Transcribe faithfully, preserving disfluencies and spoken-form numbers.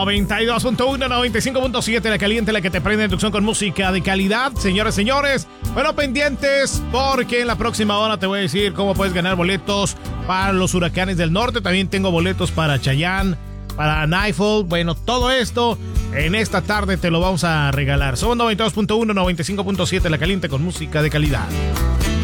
noventa y dos punto uno, noventa y cinco punto siete, la caliente, la que te prende inducción con música de calidad. Señores, señores, bueno, pendientes porque en la próxima hora te voy a decir cómo puedes ganar boletos para los Huracanes del Norte. También tengo boletos para Chayanne, para Nightfall. Bueno, todo esto en esta tarde te lo vamos a regalar. Somos noventa y dos punto uno, noventa y cinco punto siete, la caliente con música de calidad.